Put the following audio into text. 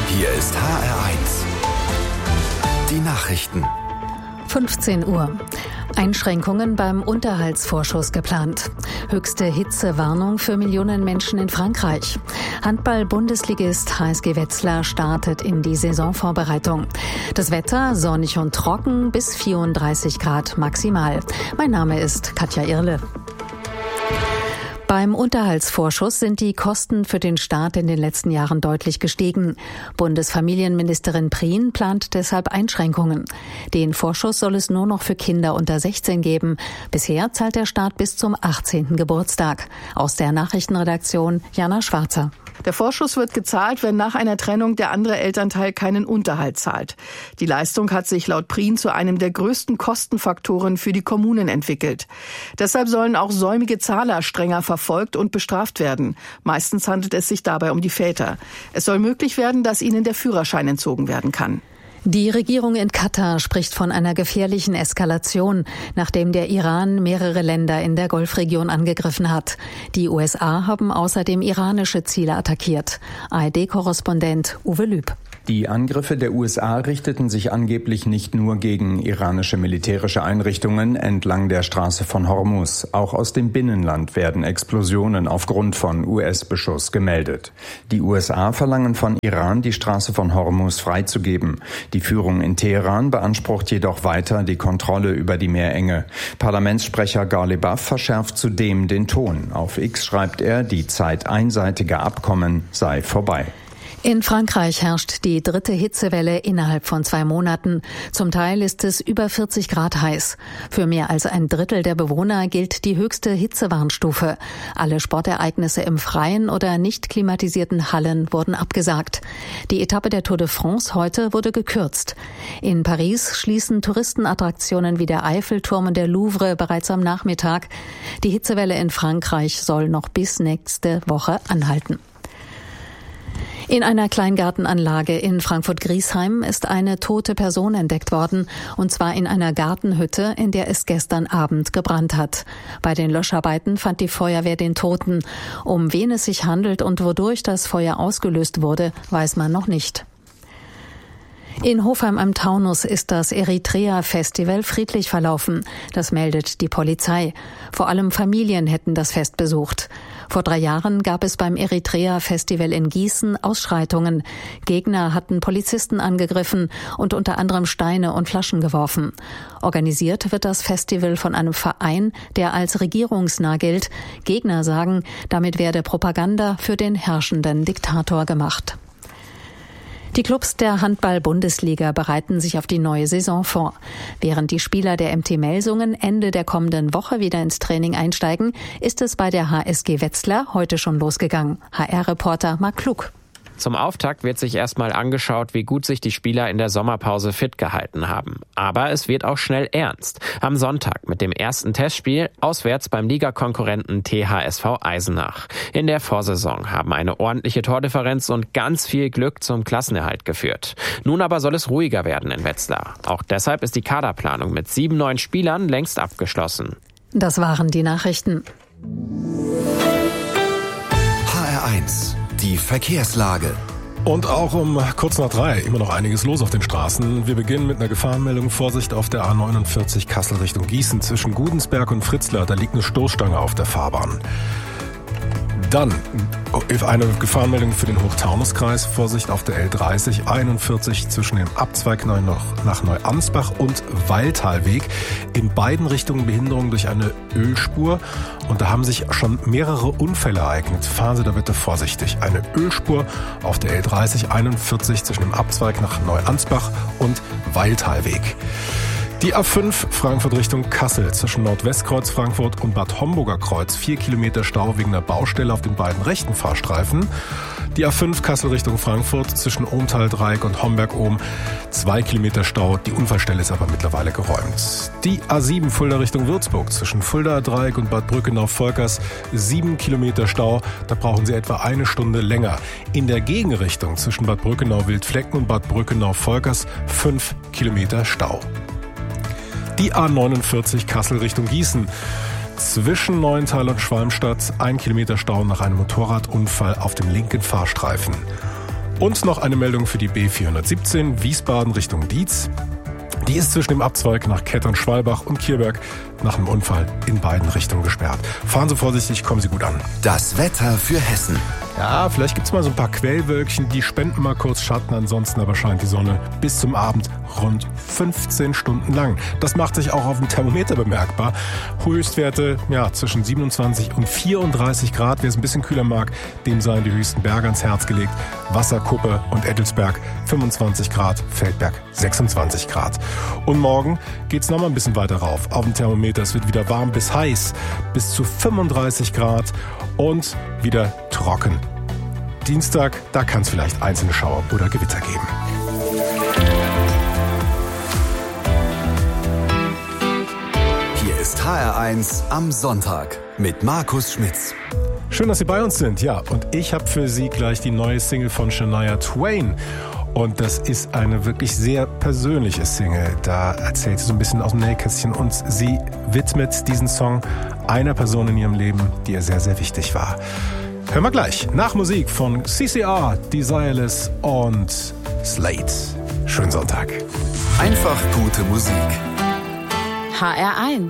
Hier ist HR1. Die Nachrichten. 15 Uhr. Einschränkungen beim Unterhaltsvorschuss geplant. Höchste Hitzewarnung für Millionen Menschen in Frankreich. Handball-Bundesligist HSG Wetzlar startet in die Saisonvorbereitung. Das Wetter sonnig und trocken bis 34 Grad maximal. Mein Name ist Katja Irle. Beim Unterhaltsvorschuss sind die Kosten für den Staat in den letzten Jahren deutlich gestiegen. Bundesfamilienministerin Prien plant deshalb Einschränkungen. Den Vorschuss soll es nur noch für Kinder unter 16 geben. Bisher zahlt der Staat bis zum 18. Geburtstag. Aus der Nachrichtenredaktion Jana Schwarzer. Der Vorschuss wird gezahlt, wenn nach einer Trennung der andere Elternteil keinen Unterhalt zahlt. Die Leistung hat sich laut Prien zu einem der größten Kostenfaktoren für die Kommunen entwickelt. Deshalb sollen auch säumige Zahler strenger verfolgt und bestraft werden. Meistens handelt es sich dabei um die Väter. Es soll möglich werden, dass ihnen der Führerschein entzogen werden kann. Die Regierung in Katar spricht von einer gefährlichen Eskalation, nachdem der Iran mehrere Länder in der Golfregion angegriffen hat. Die USA haben außerdem iranische Ziele attackiert. ARD-Korrespondent Uwe Lüb. Die Angriffe der USA richteten sich angeblich nicht nur gegen iranische militärische Einrichtungen entlang der Straße von Hormuz. Auch aus dem Binnenland werden Explosionen aufgrund von US-Beschuss gemeldet. Die USA verlangen von Iran, die Straße von Hormuz freizugeben. Die Führung in Teheran beansprucht jedoch weiter die Kontrolle über die Meerenge. Parlamentssprecher Ghalibaf verschärft zudem den Ton. Auf X schreibt er, die Zeit einseitiger Abkommen sei vorbei. In Frankreich herrscht die dritte Hitzewelle innerhalb von 2 Monaten. Zum Teil ist es über 40 Grad heiß. Für mehr als ein Drittel der Bewohner gilt die höchste Hitzewarnstufe. Alle Sportereignisse im Freien oder nicht klimatisierten Hallen wurden abgesagt. Die Etappe der Tour de France heute wurde gekürzt. In Paris schließen Touristenattraktionen wie der Eiffelturm und der Louvre bereits am Nachmittag. Die Hitzewelle in Frankreich soll noch bis nächste Woche anhalten. In einer Kleingartenanlage in Frankfurt-Griesheim ist eine tote Person entdeckt worden, und zwar in einer Gartenhütte, in der es gestern Abend gebrannt hat. Bei den Löscharbeiten fand die Feuerwehr den Toten. Um wen es sich handelt und wodurch das Feuer ausgelöst wurde, weiß man noch nicht. In Hofheim am Taunus ist das Eritrea-Festival friedlich verlaufen. Das meldet die Polizei. Vor allem Familien hätten das Fest besucht. Vor 3 Jahren gab es beim Eritrea-Festival in Gießen Ausschreitungen. Gegner hatten Polizisten angegriffen und unter anderem Steine und Flaschen geworfen. Organisiert wird das Festival von einem Verein, der als regierungsnah gilt. Gegner sagen, damit werde Propaganda für den herrschenden Diktator gemacht. Die Clubs der Handball-Bundesliga bereiten sich auf die neue Saison vor. Während die Spieler der MT Melsungen Ende der kommenden Woche wieder ins Training einsteigen, ist es bei der HSG Wetzlar heute schon losgegangen. HR-Reporter Marc Klug. Zum Auftakt wird sich erstmal angeschaut, wie gut sich die Spieler in der Sommerpause fit gehalten haben. Aber es wird auch schnell ernst. Am Sonntag mit dem ersten Testspiel auswärts beim Ligakonkurrenten THSV Eisenach. In der Vorsaison haben eine ordentliche Tordifferenz und ganz viel Glück zum Klassenerhalt geführt. Nun aber soll es ruhiger werden in Wetzlar. Auch deshalb ist die Kaderplanung mit 7 neuen Spielern längst abgeschlossen. Das waren die Nachrichten. HR1. Die Verkehrslage. Und auch um kurz nach 3 immer noch einiges los auf den Straßen. Wir beginnen mit einer Gefahrenmeldung. Vorsicht auf der A49 Kassel Richtung Gießen. Zwischen Gudensberg und Fritzlar, da liegt eine Stoßstange auf der Fahrbahn. Dann eine Gefahrenmeldung für den Hochtaunuskreis. Vorsicht auf der L30, 41 zwischen dem Abzweig nach Neuansbach und Waldtalweg. In beiden Richtungen Behinderung durch eine Ölspur. Und da haben sich schon mehrere Unfälle ereignet. Fahren Sie da bitte vorsichtig. Eine Ölspur auf der L30, 41 zwischen dem Abzweig nach Neuansbach und Waldtalweg. Die A5 Frankfurt Richtung Kassel zwischen Nordwestkreuz Frankfurt und Bad Homburger Kreuz. 4 Kilometer Stau wegen der Baustelle auf den beiden rechten Fahrstreifen. Die A5 Kassel Richtung Frankfurt zwischen Ohmtal-Dreieck und Homberg-Ohm. 2 Kilometer Stau. Die Unfallstelle ist aber mittlerweile geräumt. Die A7 Fulda Richtung Würzburg zwischen Fulda-Dreieck und Bad Brückenau-Volkers. 7 Kilometer Stau. Da brauchen Sie etwa 1 Stunde länger. In der Gegenrichtung zwischen Bad Brückenau-Wildflecken und Bad Brückenau-Volkers 5 Kilometer Stau. Die A49 Kassel Richtung Gießen. Zwischen Neuental und Schwalmstadt 1 Kilometer Stau nach einem Motorradunfall auf dem linken Fahrstreifen. Und noch eine Meldung für die B417 Wiesbaden Richtung Dietz. Die ist zwischen dem Abzweig nach Kettern-Schwalbach und Kierberg nach einem Unfall in beiden Richtungen gesperrt. Fahren Sie vorsichtig, kommen Sie gut an. Das Wetter für Hessen. Ja, vielleicht gibt's mal so ein paar Quellwölkchen, die spenden mal kurz Schatten, ansonsten aber scheint die Sonne bis zum Abend rund 15 Stunden lang. Das macht sich auch auf dem Thermometer bemerkbar. Höchstwerte zwischen 27 und 34 Grad. Wer es ein bisschen kühler mag, dem seien die höchsten Berge ans Herz gelegt. Wasserkuppe und Ettelsberg 25 Grad, Feldberg 26 Grad. Und morgen geht's nochmal ein bisschen weiter rauf. Auf dem Thermometer, es wird wieder warm bis heiß, bis zu 35 Grad und wieder trocken. Dienstag, da kann es vielleicht einzelne Schauer oder Gewitter geben. Hier ist HR1 am Sonntag mit Markus Schmitz. Schön, dass Sie bei uns sind. Ja, und ich habe für Sie gleich die neue Single von Shania Twain. Und das ist eine wirklich sehr persönliche Single. Da erzählt sie so ein bisschen aus dem Nähkästchen und sie widmet diesen Song einer Person in ihrem Leben, die ihr sehr, sehr wichtig war. Hören wir gleich nach Musik von CCR, Desireless und Slate. Schönen Sonntag. Einfach gute Musik. HR1